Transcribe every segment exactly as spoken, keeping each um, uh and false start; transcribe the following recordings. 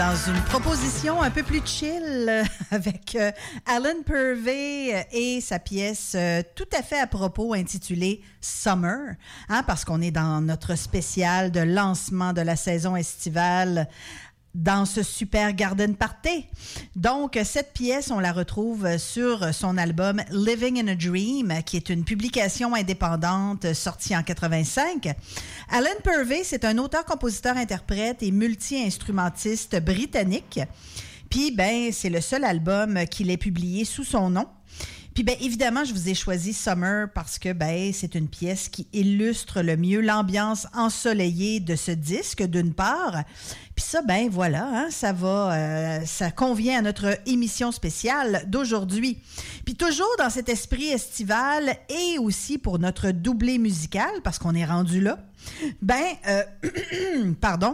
Dans une proposition un peu plus chill avec euh, Alan Purvey et sa pièce euh, tout à fait à propos intitulée Summer, hein, parce qu'on est dans notre spécial de lancement de la saison estivale dans ce super garden party. Donc, cette pièce, on la retrouve sur son album Living in a Dream, qui est une publication indépendante sortie en quatre-vingt-cinq. Alan Purvey, c'est un auteur, compositeur, interprète et multi-instrumentiste britannique. Puis, ben, c'est le seul album qu'il ait publié sous son nom. Puis, bien, évidemment, je vous ai choisi Summer parce que, ben, c'est une pièce qui illustre le mieux l'ambiance ensoleillée de ce disque, d'une part. Puis ça, ben, voilà, hein, ça va, euh, ça convient à notre émission spéciale d'aujourd'hui. Puis toujours dans cet esprit estival et aussi pour notre doublé musical, parce qu'on est rendu là, ben, euh, pardon,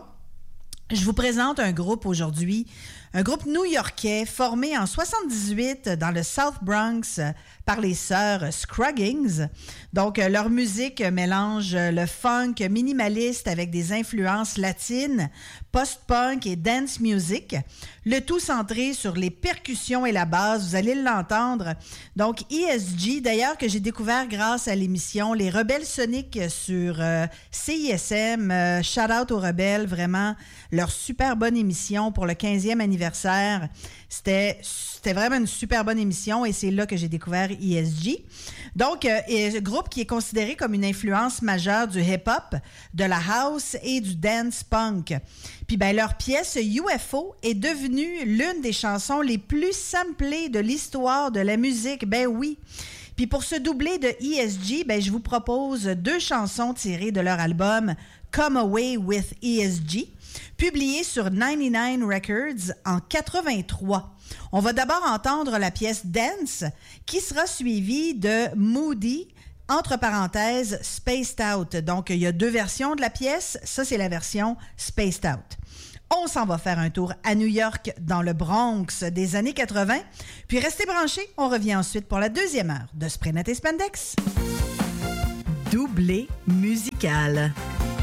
je vous présente un groupe aujourd'hui, un groupe new-yorkais formé en soixante-dix-huit dans le South Bronx par les sœurs Scruggins. Donc, leur musique mélange le funk minimaliste avec des influences latines, post-punk et dance music. Le tout centré sur les percussions et la basse, vous allez l'entendre. Donc, E S G, d'ailleurs, que j'ai découvert grâce à l'émission Les Rebelles Soniques sur euh, C I S M. Euh, shout out aux Rebelles, vraiment, leur super bonne émission pour le quinzième anniversaire. C'était, c'était vraiment une super bonne émission et c'est là que j'ai découvert E S G. Donc, euh, un groupe qui est considéré comme une influence majeure du hip-hop, de la house et du dance punk. Puis, ben, leur pièce U F O est devenue l'une des chansons les plus samplées de l'histoire de la musique. Ben oui. Puis, pour ce doublé de E S G, ben, je vous propose deux chansons tirées de leur album Come Away with E S G, publié sur quatre-vingt-dix-neuf Records en quatre-vingt-trois. On va d'abord entendre la pièce Dance, qui sera suivie de Moody, entre parenthèses, Spaced Out. Donc, il y a deux versions de la pièce. Ça, c'est la version Spaced Out. On s'en va faire un tour à New York, dans le Bronx des années quatre-vingt. Puis, restez branchés. On revient ensuite pour la deuxième heure de Spray Net et Spandex. Doublé musical.